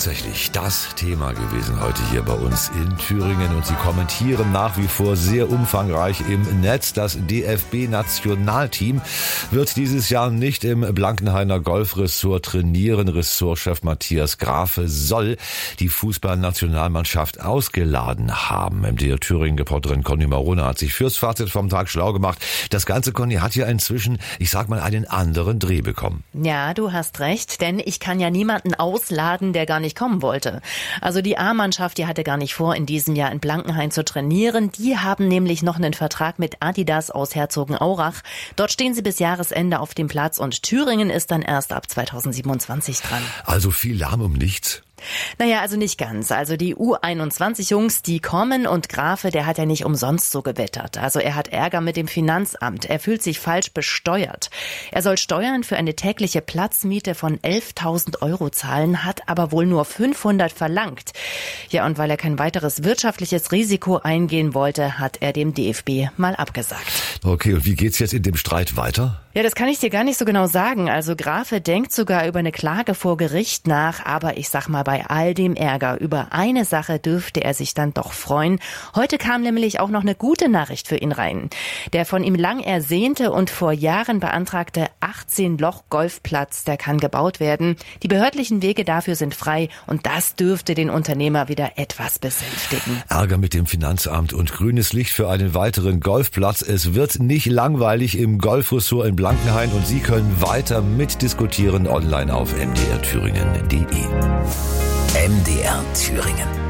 tatsächlich das Thema gewesen heute hier bei uns in Thüringen und Sie kommentieren nach wie vor sehr umfangreich im Netz. Das DFB-Nationalteam wird dieses Jahr nicht im Blankenhainer Golfressort trainieren. Ressortchef Matthias Grafe soll die Fußballnationalmannschaft ausgeladen haben. MDR Thüringen-Reporterin Conny Marone hat sich fürs Fazit vom Tag schlau gemacht. Das Ganze, Conny, hat ja inzwischen, ich sag mal, einen anderen Dreh bekommen. Ja, du hast recht, denn ich kann ja niemanden ausladen, der gar nicht kommen wollte. Also die A-Mannschaft, die hatte gar nicht vor, in diesem Jahr in Blankenhain zu trainieren. Die haben nämlich noch einen Vertrag mit Adidas aus Herzogenaurach. Dort stehen sie bis Jahresende auf dem Platz und Thüringen ist dann erst ab 2027 dran. Also viel Lärm um nichts? Naja, also nicht ganz. Also die U21-Jungs, die kommen und Grafe, der hat ja nicht umsonst so gewettert. Also er hat Ärger mit dem Finanzamt. Er fühlt sich falsch besteuert. Er soll Steuern für eine tägliche Platzmiete von 11.000 € zahlen, hat aber wohl nur 500 verlangt. Ja, und weil er kein weiteres wirtschaftliches Risiko eingehen wollte, hat er dem DFB mal abgesagt. Okay, und wie geht's jetzt in dem Streit weiter? Ja, das kann ich dir gar nicht so genau sagen. Also Grafe denkt sogar über eine Klage vor Gericht nach, aber ich sag mal, bei all dem Ärger über eine Sache dürfte er sich dann doch freuen. Heute kam nämlich auch noch eine gute Nachricht für ihn rein. Der von ihm lang ersehnte und vor Jahren beantragte 18-Loch-Golfplatz, der kann gebaut werden. Die behördlichen Wege dafür sind frei und das dürfte den Unternehmer wieder etwas besänftigen. Ärger mit dem Finanzamt und grünes Licht für einen weiteren Golfplatz. Es wird nicht langweilig im Golfressort in Blankenhain und Sie können weiter mitdiskutieren online auf mdrthüringen.de. MDR Thüringen.